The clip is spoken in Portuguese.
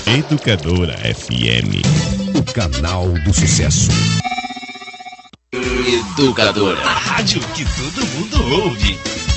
Educadora FM, o canal do sucesso. Educadora, a rádio que todo mundo ouve.